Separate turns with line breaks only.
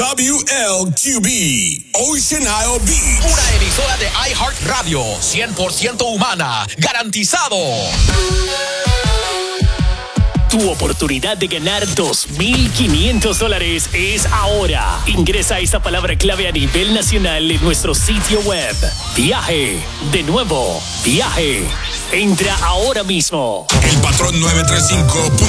WLQB, Ocean Isle Beach.
Una emisora de iHeartRadio, 100% humana, garantizado.
Tu oportunidad de ganar $2,500 es ahora. Ingresa esta palabra clave a nivel nacional en nuestro sitio web. Viaje. De nuevo, viaje. Entra ahora mismo.
El patrón 935.